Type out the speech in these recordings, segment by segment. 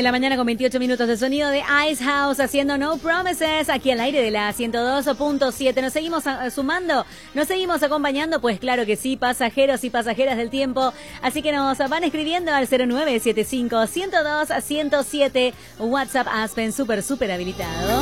la mañana con 28 minutos de sonido de Ice House haciendo No Promises aquí al aire de la 102.7. Nos seguimos sumando, nos seguimos acompañando, pues claro que sí, pasajeros y pasajeras del tiempo. Así que nos van escribiendo al 0975-102-107. WhatsApp Aspen, súper habilitado.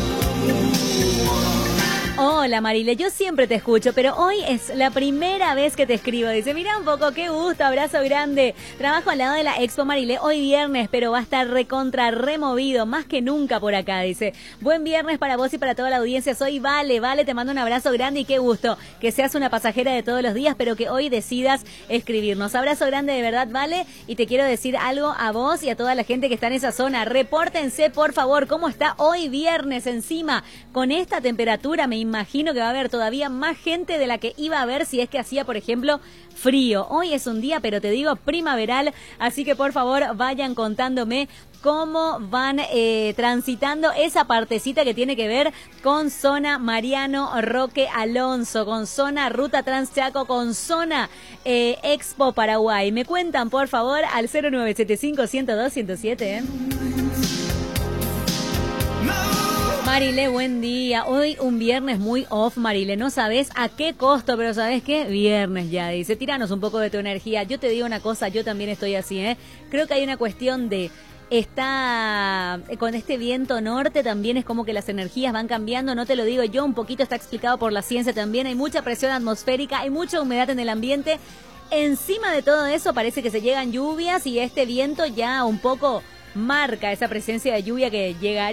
Hola Marile, yo siempre te escucho, pero hoy es la primera vez que te escribo. Dice, mira un poco, qué gusto, abrazo grande. Trabajo al lado de la Expo Marile, hoy viernes, pero va a estar removido, más que nunca por acá. Dice, buen viernes para vos y para toda la audiencia. Soy Vale, te mando un abrazo grande y qué gusto que seas una pasajera de todos los días, pero que hoy decidas escribirnos. Abrazo grande de verdad, Vale, y te quiero decir algo a vos y a toda la gente que está en esa zona. Repórtense, por favor, cómo está hoy viernes encima. Con esta temperatura me imagino que va a haber todavía más gente de la que iba a haber si es que hacía, por ejemplo, frío. Hoy es un día, pero te digo, primaveral, así que por favor vayan contándome cómo van transitando esa partecita que tiene que ver con zona Mariano Roque Alonso, con zona Ruta Transchaco, con zona Expo Paraguay. Me cuentan, por favor, al 0975-102-107. Marile, buen día. Hoy un viernes muy off, Marile. No sabes a qué costo, pero ¿sabes qué? Viernes ya, dice. Tíranos un poco de tu energía. Yo te digo una cosa, yo también estoy así, ¿eh? Creo que hay una cuestión de... Está con este viento norte también es como que las energías van cambiando, no te lo digo yo, un poquito está explicado por la ciencia también, hay mucha presión atmosférica, hay mucha humedad en el ambiente. Encima de todo eso parece que se llegan lluvias y este viento ya un poco marca esa presencia de lluvia que llega.